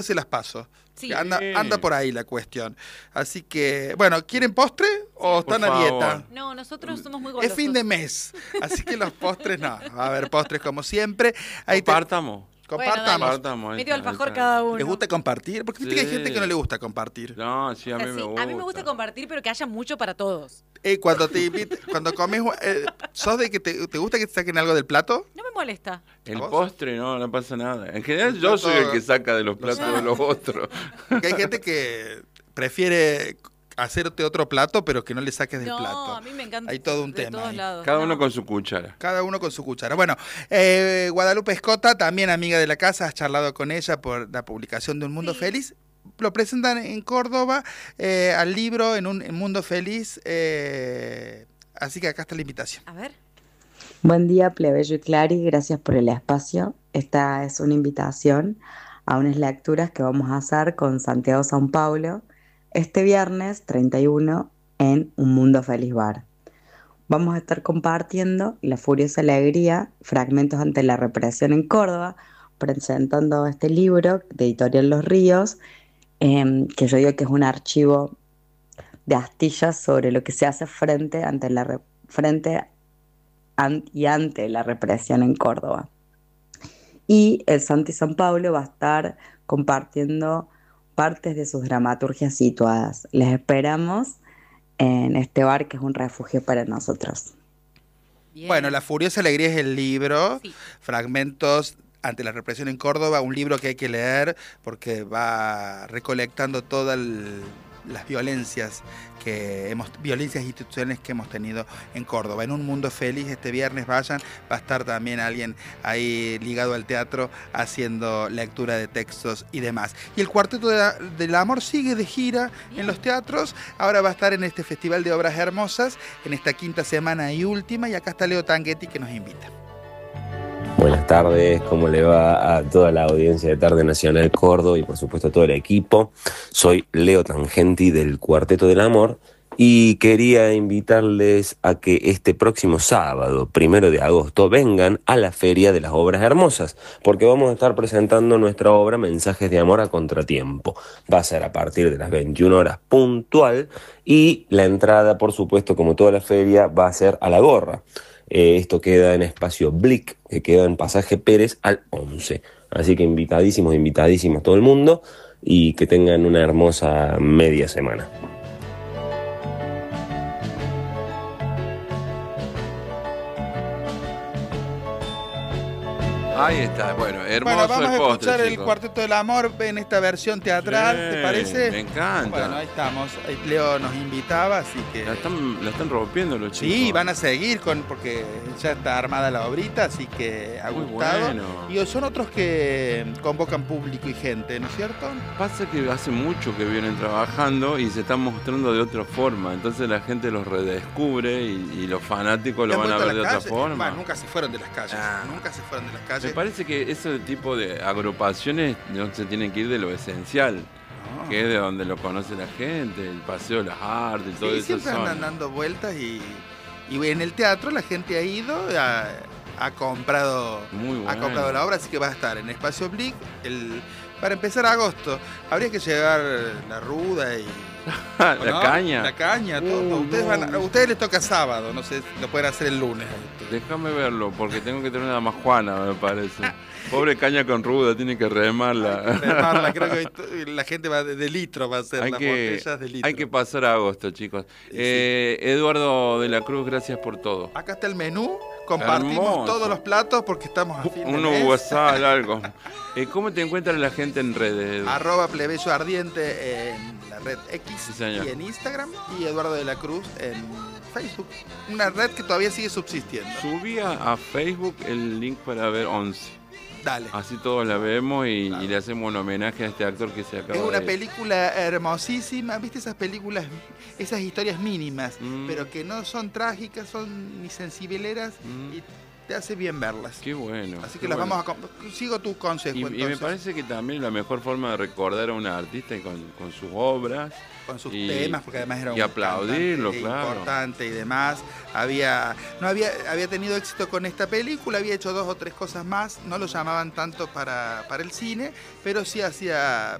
se las paso. Sí. Anda por ahí la cuestión. Así que, bueno, ¿quieren postre o están a dieta? No, nosotros somos muy golosos. Es fin de mes, así que los postres no. Va a haber postres como siempre. Ahí Compartamos. Compartamos. Medio alfajor cada uno. ¿Les gusta compartir? Porque viste que hay gente que no le gusta compartir. No, sí, a mí me gusta. A mí me gusta compartir, pero que haya mucho para todos. Cuando comes, ¿sos de que te gusta que te saquen algo del plato? No me molesta. El ¿A vos? postre no pasa nada. En general yo soy el que saca de los platos de los otros. Porque hay gente que prefiere hacerte otro plato, pero que no le saques del plato. No, a mí me encanta. Hay todo un de tema todos ahí. lados. Cada No. uno con su cuchara. Cada uno con su cuchara. Bueno, Guadalupe Escota, también amiga de la casa, has charlado con ella por la publicación de Un Mundo Sí. Feliz. Lo presentan en Córdoba, al libro en Mundo Feliz. Así que acá está la invitación. A ver. Buen día, Plebeyo y Clary, gracias por el espacio. Esta es una invitación a unas lecturas que vamos a hacer con Santiago San Paulo este viernes 31 en Un Mundo Feliz Bar. Vamos a estar compartiendo La Furiosa Alegría, fragmentos ante la represión en Córdoba, presentando este libro de Editorial Los Ríos, que yo digo que es un archivo de astillas sobre lo que se hace ante la represión en Córdoba. Y el Santi San Paulo va a estar compartiendo partes de sus dramaturgias situadas. Les esperamos en este bar que es un refugio para nosotros. Bien. Bueno, La Furiosa Alegría es el libro, Sí. Fragmentos ante la represión en Córdoba, un libro que hay que leer porque va recolectando todas las violencias violencias institucionales que hemos tenido en Córdoba. En Un Mundo Feliz este viernes vayan, va a estar también alguien ahí ligado al teatro haciendo lectura de textos y demás. Y el Cuarteto del Amor sigue de gira en los teatros, ahora va a estar en este Festival de Obras Hermosas, en esta quinta semana y última, y acá está Leo Tanghetti que nos invita. Buenas tardes, ¿cómo le va a toda la audiencia de Tarde Nacional Córdoba y por supuesto a todo el equipo? Soy Leo Tanghetti del Cuarteto del Amor y quería invitarles a que este próximo sábado, 1 de agosto, vengan a la Feria de las Obras Hermosas, porque vamos a estar presentando nuestra obra Mensajes de Amor a Contratiempo. Va a ser a partir de las 21 horas puntual y la entrada, por supuesto, como toda la feria, va a ser a la gorra. Esto queda en Espacio Blick, que queda en Pasaje Pérez al 11. Así que invitadísimos todo el mundo y que tengan una hermosa media semana. Ahí está, bueno, hermoso Bueno, vamos el a postre, escuchar el chicos. Cuarteto del Amor en esta versión teatral, Sí, ¿te parece? me encanta. Bueno, ahí estamos. Ahí Leo nos invitaba, así que... La están rompiendo los chicos. Sí, van a seguir porque ya está armada la obrita, así que ha Muy gustado. bueno. Y son otros que convocan público y gente, ¿no es cierto? Pasa que hace mucho que vienen trabajando y se están mostrando de otra forma. Entonces la gente los redescubre y los fanáticos lo ¿Han van a vuelto ver de las otra calles? forma. Bueno, nunca se fueron de las calles. Ah. Nunca se fueron de las Me calles. parece que ese tipo de agrupaciones no se tienen que ir de lo esencial, No. que es de donde lo conoce la gente, el Paseo de las Artes y todo Sí, eso. siempre andan dando vueltas y en el teatro la gente ha ido, ha comprado Muy ha bueno. comprado la obra, así que va a estar en Espacio Blick para empezar agosto. Habría que llevar la ruda y La ¿o no? caña. La caña, todo. No. A ustedes les toca sábado, no sé, lo pueden hacer el lunes. Déjame verlo, porque tengo que tener una damajuana, me parece. Pobre caña con ruda, tiene que remarla. Remarla, creo que la gente va de litro, va a ser las botellas de litro. hay que pasar a agosto, chicos. Sí. Eduardo de la Cruz, gracias por todo. Acá está el menú, compartimos Hermoso. todos los platos porque estamos a fin de Uno mes. WhatsApp, algo. ¿Cómo te encuentra la gente en redes, Edu? @plebeyo ardiente en la red X Sí, señor. y en Instagram, y Eduardo de la Cruz en Facebook. Una red que todavía sigue subsistiendo. Subía a Facebook el link para ver 11. Dale. Así todos la vemos y Claro. le hacemos un homenaje a este actor que se acaba Es una de... película hermosísima, ¿viste esas películas, esas historias mínimas, Mm. pero que no son trágicas, son ni sensibleras Mm. y te hace bien verlas. Qué bueno. Así qué que las bueno. vamos a... Sigo tu consejo, Y entonces. me parece que también la mejor forma de recordar a un artista es con sus obras. Con sus y- temas, porque además era y un aplaudirlo, cantante claro. importante y demás. Había tenido éxito con esta película, había hecho 2 o 3 cosas más, no lo llamaban tanto para el cine, pero sí hacía